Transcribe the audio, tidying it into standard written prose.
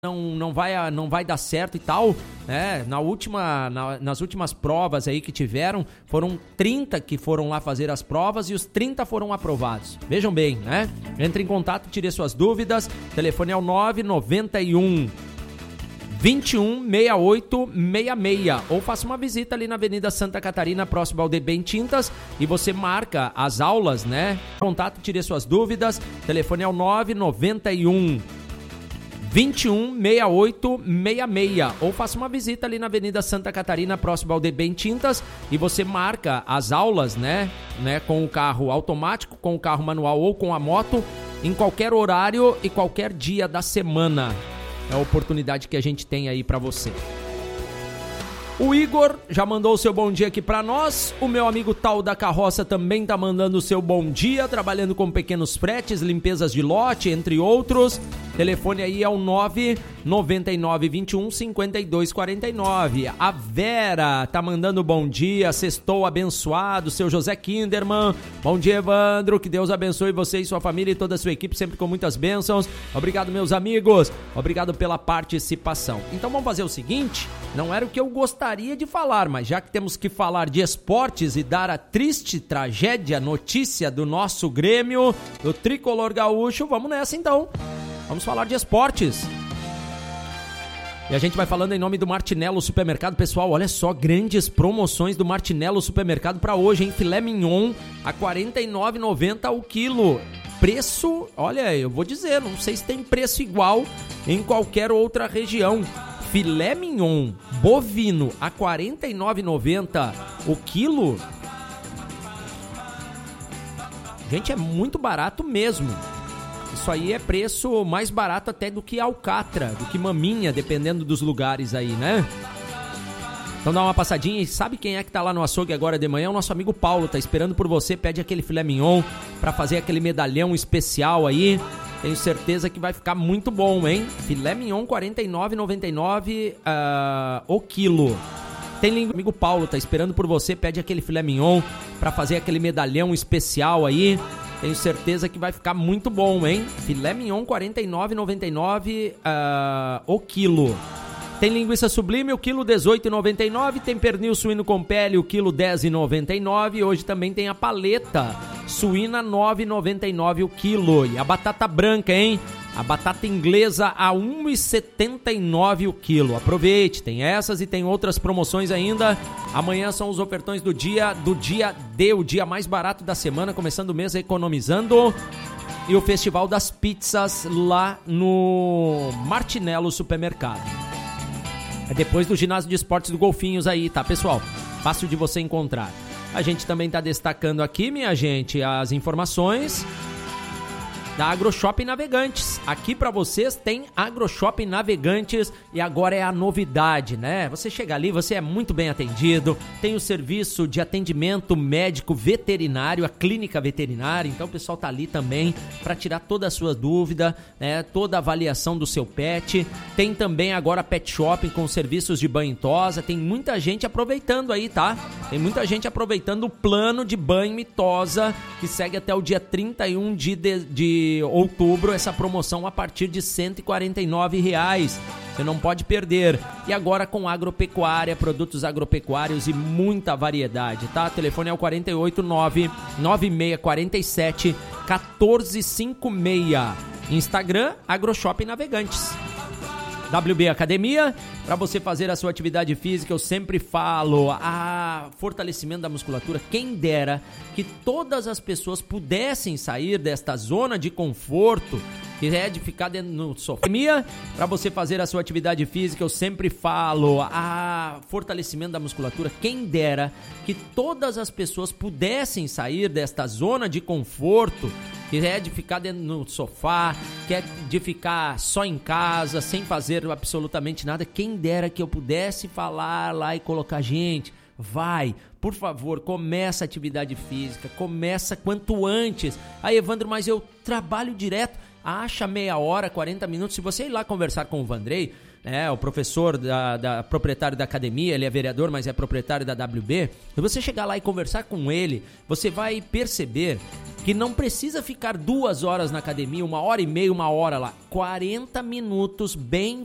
não vai dar certo e tal, né? Nas últimas provas aí que tiveram, foram 30 que foram lá fazer as provas e os 30 foram aprovados. Vejam bem, né? Entre em contato, tire suas dúvidas, telefone é o 991 21 68 66, ou faça uma visita ali na Avenida Santa Catarina, próximo ao DB Tintas, e você marca as aulas, né? Contato, tire suas dúvidas, telefone é o 991 21 68 66, ou faça uma visita ali na Avenida Santa Catarina, próximo ao DB Tintas, e você marca as aulas, né, com o carro automático, com o carro manual ou com a moto, em qualquer horário e qualquer dia da semana. É a oportunidade que a gente tem aí pra você. O Igor já mandou o seu bom dia aqui pra nós. O meu amigo Tal da Carroça também tá mandando o seu bom dia, trabalhando com pequenos fretes, limpezas de lote, entre outros. Telefone aí é o 999 21 52 49. A Vera tá mandando bom dia, sextou abençoado, seu José Kinderman. Bom dia, Evandro, que Deus abençoe você e sua família e toda a sua equipe, sempre com muitas bênçãos. Obrigado, meus amigos, obrigado pela participação. Então vamos fazer o seguinte, não era o que eu gostaria de falar, mas já que temos que falar de esportes e dar a triste tragédia, notícia do nosso Grêmio, do Tricolor Gaúcho, vamos nessa então. Vamos falar de esportes. E a gente vai falando em nome do Martinello Supermercado. Pessoal, olha só, grandes promoções do Martinello Supermercado para hoje, hein? Filé mignon a R$ 49,90 o quilo. Preço, olha, eu vou dizer, não sei se tem preço igual em qualquer outra região. Filé mignon bovino a R$ 49,90 o quilo. Gente, é muito barato mesmo. Isso aí é preço mais barato até do que alcatra, do que maminha, dependendo dos lugares aí, né? Então dá uma passadinha e sabe quem é que tá lá no açougue agora de manhã? O nosso amigo Paulo, tá esperando por você, pede aquele filé mignon pra fazer aquele medalhão especial aí. Tenho certeza que vai ficar muito bom, hein? Filé mignon R$ 49,99 o quilo. Tem língua, amigo Paulo, tá esperando por você, pede aquele filé mignon pra fazer aquele medalhão especial aí. Tenho certeza que vai ficar muito bom, hein? Filé mignon R$ 49,99 o quilo. Tem linguiça sublime, o quilo R$ 18,99. Tem pernil suíno com pele, o quilo R$ 10,99. Hoje também tem a paleta suína R$ 9,99 o quilo. E a batata branca, hein? A batata inglesa a R$ 1,79 o quilo. Aproveite, tem essas e tem outras promoções ainda. Amanhã são os ofertões do dia D, o dia mais barato da semana, começando o mês economizando. E o Festival das Pizzas lá no Martinello Supermercado. É depois do ginásio de esportes do Golfinhos aí, tá, pessoal? Fácil de você encontrar. A gente também tá destacando aqui, minha gente, as informações da AgroShopping Navegantes. Aqui pra vocês tem AgroShopping Navegantes e agora é a novidade, né? Você chega ali, você é muito bem atendido, tem o serviço de atendimento médico veterinário, a clínica veterinária, então o pessoal tá ali também pra tirar toda a sua dúvida, né? Toda a avaliação do seu pet. Tem também agora Pet Shopping com serviços de banho e tosa, tem muita gente aproveitando aí, tá? Tem muita gente aproveitando o plano de banho e tosa que segue até o dia 31 de outubro, essa promoção a partir de R$ 149. Você não pode perder. E agora com agropecuária, produtos agropecuários e muita variedade, tá? O telefone é o 489-9647-1456. Instagram, AgroShopping Navegantes. WB Academia, para você fazer a sua atividade física, eu sempre falo, fortalecimento da musculatura, quem dera que todas as pessoas pudessem sair desta zona de conforto, que é de ficar dentro no sofá. Para você fazer a sua atividade física, eu sempre falo, fortalecimento da musculatura, quem dera que todas as pessoas pudessem sair desta zona de conforto, que é de ficar dentro no sofá, que é de ficar só em casa, sem fazer absolutamente nada. Quem dera que eu pudesse falar lá e colocar, gente, vai, por favor, começa a atividade física, começa quanto antes. Aí, Evandro, mas eu trabalho direto, acha meia hora, 40 minutos, se você ir lá conversar com o Vandrei, o professor proprietário da academia, ele é vereador, mas é proprietário da WB, se você chegar lá e conversar com ele, você vai perceber que não precisa ficar 2 horas na academia, 1 hora e meia, 1 hora lá, 40 minutos bem